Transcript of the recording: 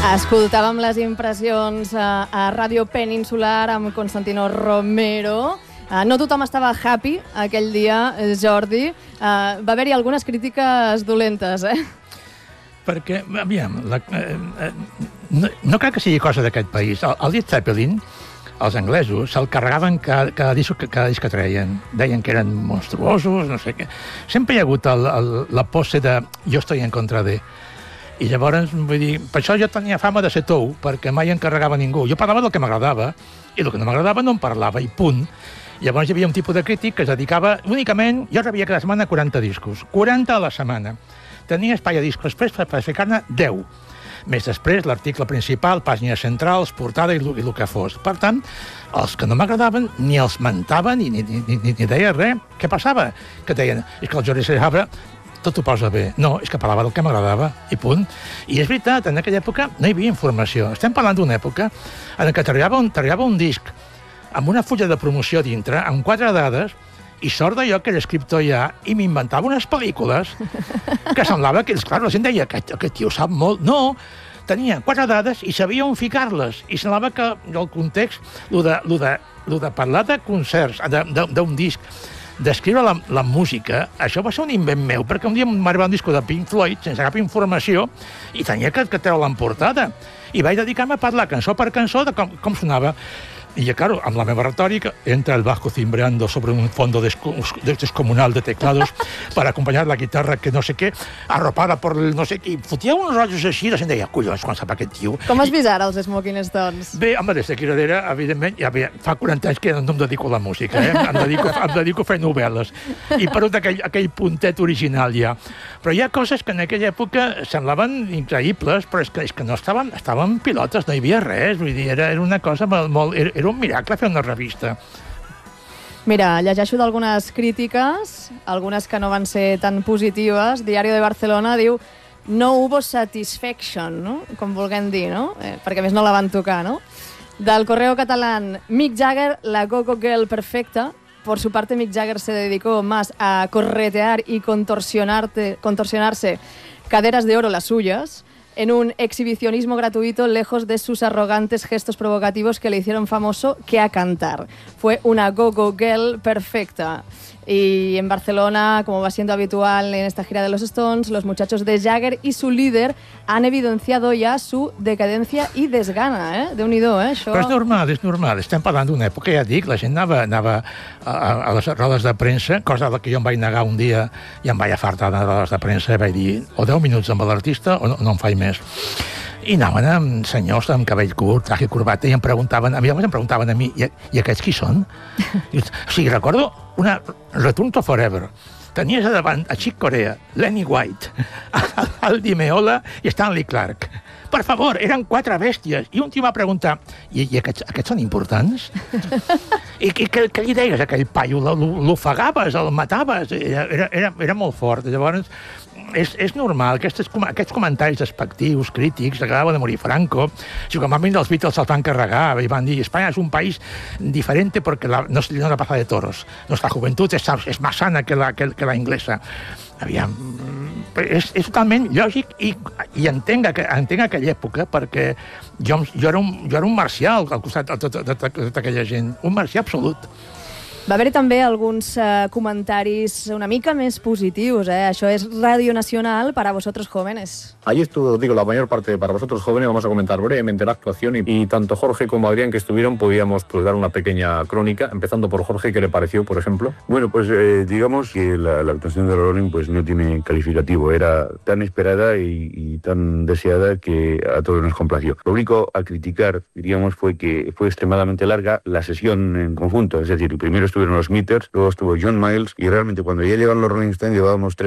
Escoltàvem les impressions a Ràdio Peninsular amb Constantino Romero. No tothom estava happy aquell dia, Jordi. Va haver-hi algunes crítiques dolentes, Perquè, aviam, no crec que sigui cosa d'aquest país. El Led Zeppelin, els anglesos, se'l carregaven cada disc que treien. Deien que eren monstruosos, no sé què. Sempre hi ha hagut la pose de jo estoy en contra de... I llavors, vull dir, per això jo tenia fama de ser tou, perquè mai encarregava ningú. Jo parlava del que m'agradava, i el que no m'agradava no en parlava, i punt. Llavors hi havia un tipus de crític que es dedicava únicament... Jo rebia cada setmana 40 discos, 40 a la setmana. Tenia espai a discos, després per ficar-ne 10. Més després, l'article principal, pàgines centrals, portada i el que fos. Per tant, els que no m'agradaven ni els mentaven ni deia res. Què passava? Que deien, és que el Jordi Segarra tot ho posa bé. No, és que parlava del que m'agradava, i punt. I és veritat, en aquella època no hi havia informació. Estem parlant d'una època en què t'arribava un disc amb una fulla de promoció dintre, amb 4 dades, i sort d'allò que era escriptor ja, i m'inventava unes pel·lícules que semblava que, clar, la gent deia que aquest tio sap molt. No, tenia 4 dades i sabia on ficar-les, i semblava que el context, lo de parlar de concerts, d'un disc, d'escriure la música, això va ser un invent meu, perquè un dia m'arribava un disco de Pink Floyd, sense cap informació, i tenia que treure-la en portada. I vaig dedicar-me a parlar cançó per cançó de com sonava. Y claro, amb la meva retòrica, entra el bajo cimbreando sobre un fondo descomunal de teclados para acompañar la guitarra que no sé què, arropada por el no sé què. Fotia uns rotllos així, la gent deia, collons, quan sap aquest tio. Com has vist ara els Smoking Stones? Bé, home, des de Criradera, evidentment, ja fa 40 anys que no em dedico a la música, em dedico a fer novel·les. I per aquell puntet original ja. Però hi ha coses que en aquella època semblaven increïbles, però és que no estaven pilotes, no hi havia res, vull dir, era una cosa molt... Era un miracle fer una revista. Mira, llegeixo d'algunes crítiques, algunes que no van ser tan positives. Diario de Barcelona diu no hubo satisfaction, no? Com vulguem dir, no? Perquè més no la van tocar, no? Del Correo Catalán, Mick Jagger, la go-go girl perfecta. Por su parte, Mick Jagger se dedicó más a corretear y contorsionarse caderas de oro las suyas, en un exhibicionismo gratuito lejos de sus arrogantes gestos provocativos que le hicieron famoso, que a cantar. Fue una go-go girl perfecta. Y en Barcelona, como va siendo habitual en esta gira de los Stones, los muchachos de Jagger y su líder han evidenciado ya su decadencia i desgana, Déu-n'hi-do, això... Però és normal. Estem parlant d'una època, ja dic, la gent anava a les rodes de premsa, cosa que jo em vaig negar un dia i em vaig afartar de rodes de premsa i vaig dir o 10 minuts amb l'artista o no en faig més. I anaven amb senyors amb cabell curt, traje i corbata, i em preguntaven a mi, i aquests qui són? O sigui, recordo una Return to Forever. Tenies a davant a Chick Corea, Lenny White, Aldi Meola i Stanley Clarke. Per favor, eren 4 bèsties. I un tio va preguntar, i aquests són importants? I què li deies a aquell paio? L'ofegaves, el mataves? Era molt fort. Llavors, és normal, aquests comentaris despectius, crítics, acabava de morir Franco, si com van venir els Beatles se'ls van carregar i van dir, Espanya és un país diferente porque no es una plaza de toros, nuestra juventud es más sana que la inglesa. Aviam, és totalment lògic i entenc aquella època perquè jo era un marcial al costat de tota aquella gent, un marcià absolut. Va haver també alguns comentaris una mica més positius, Això és Radio Nacional para vosotros jóvenes. Ahí estuvo, digo, la mayor parte para vosotros jóvenes. Vamos a comentar brevemente la actuación y tanto Jorge como Adrián que estuvieron podíamos dar una pequeña crónica, empezando por Jorge, ¿qué le pareció, por ejemplo? Bueno, pues digamos que la actuación de Rolling pues no tiene calificativo, era tan esperada y tan deseada que a todos nos complació. Lo único a criticar, diríamos, fue que fue extremadamente larga la sesión en conjunto, es decir, primero estuvieron los Meters, luego estuvo John Miles y realmente cuando ya llegaron los Rolling Stones llevábamos 3